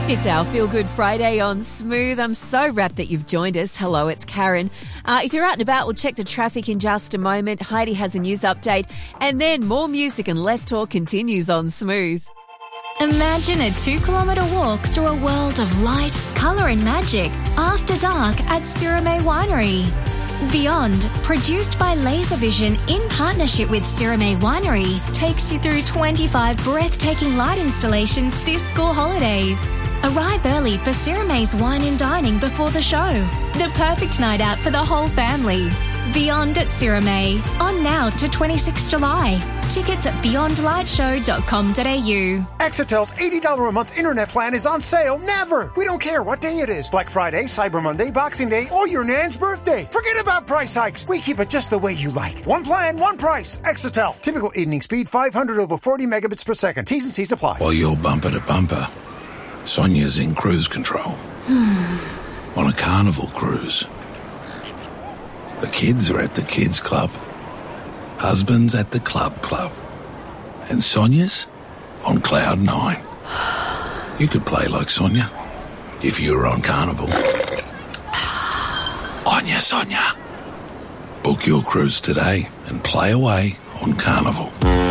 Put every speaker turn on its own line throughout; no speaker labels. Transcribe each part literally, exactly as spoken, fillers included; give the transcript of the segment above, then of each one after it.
It's our Feel Good Friday on Smooth. I'm so rapt that you've joined us. Hello, it's Karen. Uh, if you're out and about, we'll check the traffic in just a moment. Heidi has a news update. And then more music and less talk continues on Smooth.
Imagine a two-kilometre walk through a world of light, colour and magic after dark at Sirame Winery. Beyond, produced by Laservision in partnership with Sirame Winery, takes you through twenty-five breathtaking light installations this school holidays. Arrive early for Sirame's wine and dining before the show. The perfect night out for the whole family. Beyond at Sirame, on now to twenty-sixth of July. Tickets at beyond light show dot com dot a u.
Exatel's eighty dollars a month internet plan is on sale never. We don't care what day it is. Black Friday, Cyber Monday, Boxing Day, or your nan's birthday. Forget about price hikes. We keep it just the way you like. One plan, one price. Exatel. Typical evening speed five hundred over forty megabits per second. T's and C's apply.
While you're bumper to bumper, Sonia's in cruise control. On a Carnival cruise. The kids are at the kids club. Husband's at the club club. And Sonia's on cloud nine. You could play like Sonia if you were on Carnival. On ya, Sonia. Book your cruise today and play away on Carnival.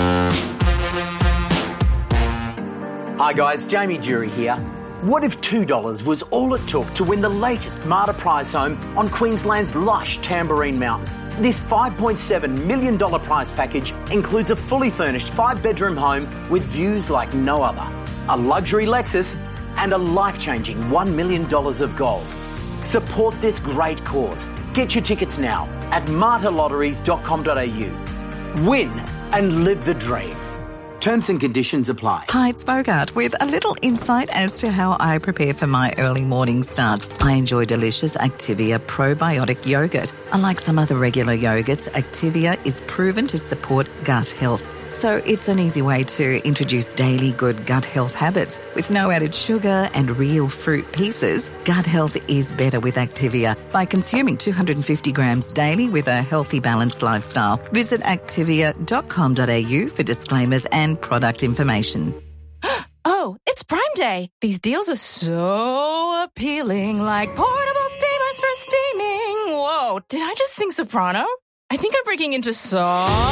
Hi guys, Jamie Jury here. What if two dollars was all it took to win the latest Marta prize home on Queensland's lush Tamborine Mountain? This five point seven million dollars prize package includes a fully furnished five-bedroom home with views like no other, a luxury Lexus, and a life-changing one million dollars of gold. Support this great cause. Get your tickets now at marta lotteries dot com dot a u. Win and live the dream. Terms and conditions apply.
Hi, it's Bogart with a little insight as to how I prepare for my early morning starts. I enjoy delicious Activia probiotic yogurt. Unlike some other regular yogurts, Activia is proven to support gut health. So it's an easy way to introduce daily good gut health habits. With no added sugar and real fruit pieces, gut health is better with Activia by consuming two hundred fifty grams daily with a healthy, balanced lifestyle. Visit activia dot com dot a u for disclaimers and product information.
Oh, it's Prime Day. These deals are so appealing, like portable steamers for steaming. Whoa, did I just sing soprano? I think I'm breaking into song.